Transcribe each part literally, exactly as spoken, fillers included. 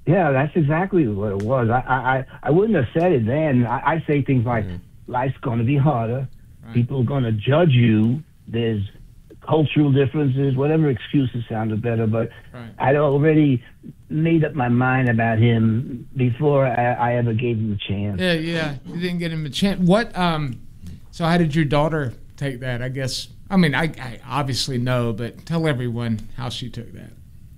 Yeah, that's exactly what it was. I I, I wouldn't have said it then. I, I say things like, mm-hmm. life's going to be harder. Right. People are going to judge you. There's cultural differences, whatever excuses sounded better. But right. I'd already made up my mind about him before I, I ever gave him a chance. Yeah, yeah. You didn't get him a chance. What? Um. So how did your daughter take that? I guess. I mean, I, I obviously know, but tell everyone how she took that.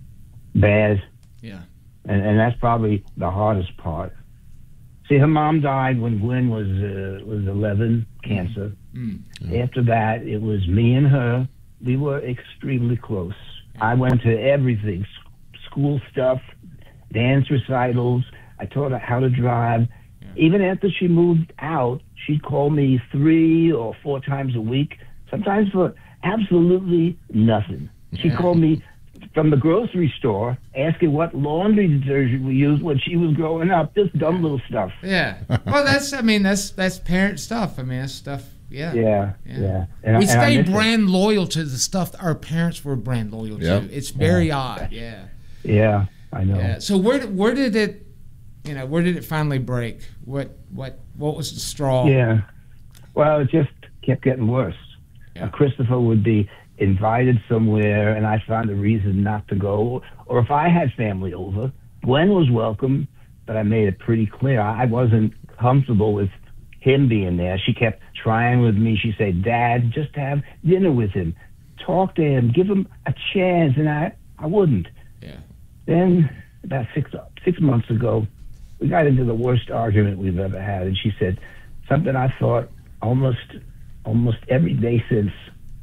Bad. Yeah. And, and that's probably the hardest part. See, her mom died when Gwen was uh, was eleven, cancer. Mm. Yeah. After that, it was me and her. We were extremely close. Yeah. I went to everything, school stuff, dance recitals. I taught her how to drive. Yeah. Even after she moved out, she'd call me three or four times a week, sometimes for absolutely nothing. She yeah. called me from the grocery store, asking what laundry detergent we used when she was growing up. Just dumb little stuff. Yeah. Well, that's, I mean, that's that's parent stuff. I mean, that's stuff, yeah. Yeah, yeah. yeah. And, we and stay brand it. loyal to the stuff our parents were brand loyal yep. to. It's very yeah. odd, yeah. Yeah, I know. Yeah. So where where did it, you know, where did it finally break? What what what was the straw? Yeah. Well, it just kept getting worse. Yeah. Uh, Christopher would be invited somewhere, and I found a reason not to go. Or if I had family over, Gwen was welcome, but I made it pretty clear I wasn't comfortable with him being there. She kept trying with me. She said, Dad, just have dinner with him. Talk to him. Give him a chance. And I, I wouldn't. Yeah. Then about six, six months ago, we got into the worst argument we've ever had. And she said something I thought almost, almost every day since.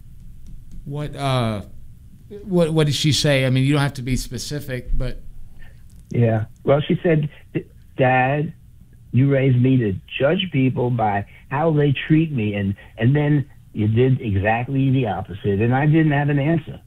What uh, what what did she say? I mean, you don't have to be specific, but yeah. Well, she said, Dad, you raised me to judge people by how they treat me, and and then you did exactly the opposite, and I didn't have an answer.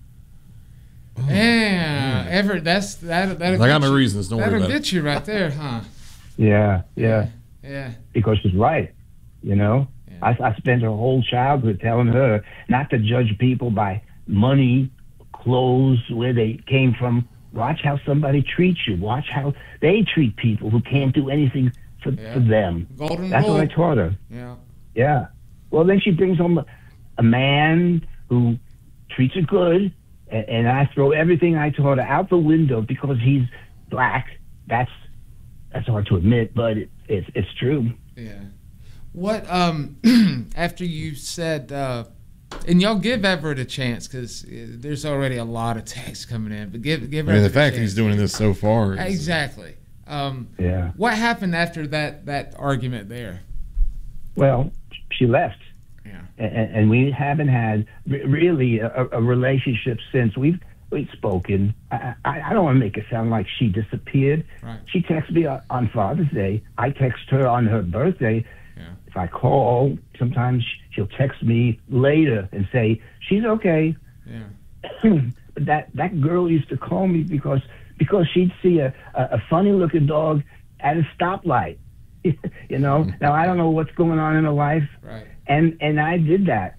Yeah, oh, Everett, that's that. That I got my reasons. Don't worry about it. That'll get you right there, huh? Yeah, yeah, yeah. Because she's right, you know. I, I spent her whole childhood telling her not to judge people by money, clothes, where they came from. Watch how somebody treats you. Watch how they treat people who can't do anything for, yeah. for them. Golden That's rule. what I taught her. Yeah. Yeah. Well, then she brings home a, a man who treats her good, and, and I throw everything I taught her out the window because he's black. That's that's hard to admit, but it, it's it's true. Yeah. What, um, after you said, uh, and y'all give Everett a chance, because there's already a lot of texts coming in, but give give I mean, Everett the fact that he's doing this so far. Is, exactly. Um, yeah. What happened after that, that argument there? Well, she left. Yeah. And, and we haven't had re- really a, a relationship since. We've we've spoken. I, I, I don't want to make it sound like she disappeared. Right. She texts me on Father's Day. I text her on her birthday. Yeah. If I call, sometimes she'll text me later and say, she's okay. Yeah. But that, that girl used to call me because because she'd see a, a, a funny-looking dog at a stoplight. You know? Now, I don't know what's going on in her life. Right. And and I did that.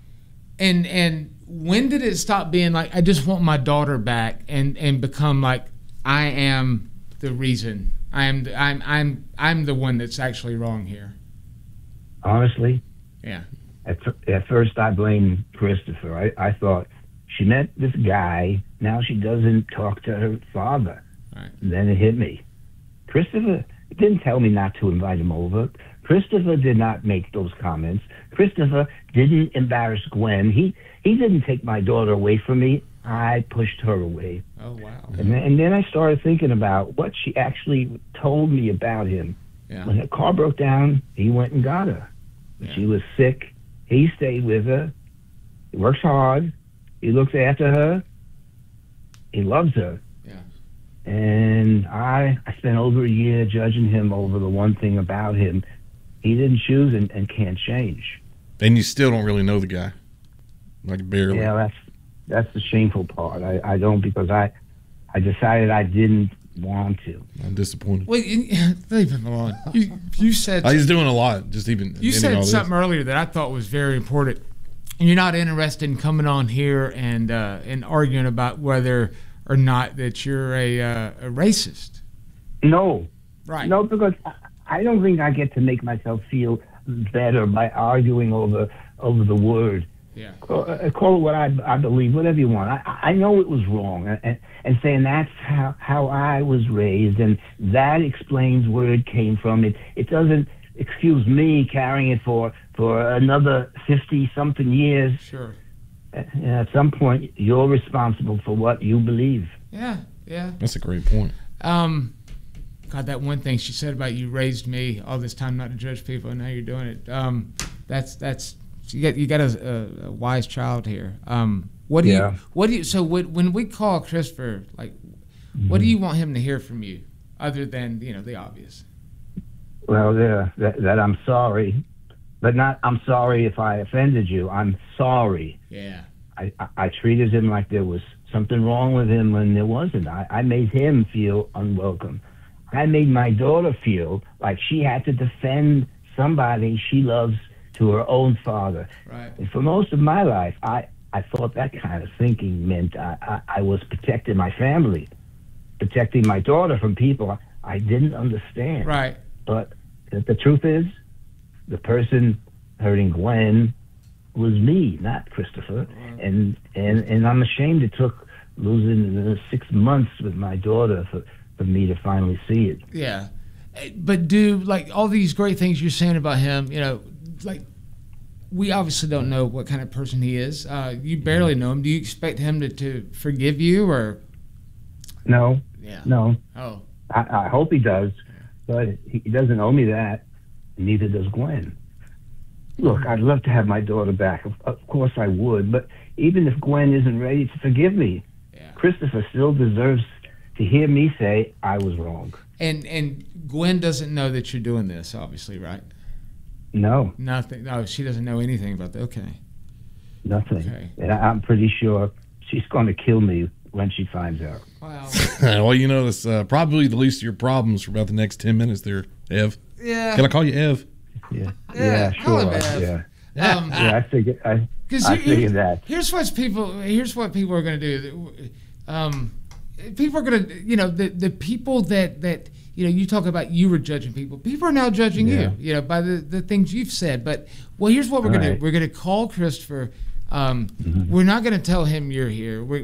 And and when did it stop being like, I just want my daughter back, and, and become like, I am the reason. I am the, I'm I'm I'm the one that's actually wrong here. Honestly, yeah. At, at first, I blamed Christopher. I, I thought she met this guy. Now she doesn't talk to her father. Right. And then it hit me. Christopher didn't tell me not to invite him over. Christopher did not make those comments. Christopher didn't embarrass Gwen. He he didn't take my daughter away from me. I pushed her away. Oh, wow. And then, and then I started thinking about what she actually told me about him. Yeah. When her car broke down, he went and got her. When Yeah. she was sick, he stayed with her. He works hard. He looks after her. He loves her. Yeah. And I I spent over a year judging him over the one thing about him he didn't choose and, and can't change. And you still don't really know the guy. Like, barely. Yeah, that's that's the shameful part. I, I don't because I I decided I didn't want to. I'm disappointed. Well, you, leave him alone. You, you said oh, he's doing a lot. Just even you said something earlier that I thought was very important. You're not interested in coming on here and uh, and arguing about whether or not that you're a uh, a racist. No. Right. No, because I- I don't think I get to make myself feel better by arguing over over the word. Yeah. Call, uh, call it what I, I believe, whatever you want. I, I know it was wrong, and, and saying that's how, how I was raised, and that explains where it came from. It it doesn't excuse me carrying it for, for another fifty-something years. Sure. At some point, you're responsible for what you believe. Yeah, yeah. That's a great point. Um, God, that one thing she said about you raised me all this time not to judge people, and now you're doing it. Um, that's that's you got you got a, a, a wise child here. Um, what do Yeah. you what do you so when, when we call Christopher, like, mm-hmm. what do you want him to hear from you, other than you know the obvious? Well, yeah, that, that I'm sorry, but not I'm sorry if I offended you. I'm sorry. Yeah. I, I, I treated him like there was something wrong with him when there wasn't. I, I made him feel unwelcome. I made my daughter feel like she had to defend somebody she loves to her own father. Right. And for most of my life, I, I thought that kind of thinking meant I, I, I was protecting my family, protecting my daughter from people I didn't understand. Right. But the, the truth is, the person hurting Gwen was me, not Christopher. Wow. And, and and I'm ashamed it took losing uh, six months with my daughter for, for me to finally see it. Yeah. But do, like, all these great things you're saying about him, you know, like, we obviously don't know what kind of person he is. Uh, you barely know him. Do you expect him to, to forgive you, or? No. Yeah. No. Oh. I, I hope he does, but he doesn't owe me that. Neither does Gwen. Look, I'd love to have my daughter back. Of, of course I would. But even if Gwen isn't ready to forgive me, yeah. Christopher still deserves to hear me say I was wrong. And and Gwen doesn't know that you're doing this, obviously, right? No. Nothing. No, she doesn't know anything about that. Okay. Nothing. Okay. And I, I'm pretty sure she's going to kill me when she finds out. Wow. Well, you know, that's uh, probably the least of your problems for about the next ten minutes there, Ev. Yeah. Can I call you Ev? Yeah, Yeah, yeah, call sure. him Ev. Yeah, Um, yeah. I figured. I, I here- figured that. Here's what people. Here's what people are going to do. Um, people are going to, you know, the the people that that you know, you talk about you were judging people. People are now judging Yeah. you, you know, by the, the things you've said. But well, here's what we're All going right. to do. We're going to call Christopher. Um, Mhm. We're not going to tell him you're here. We're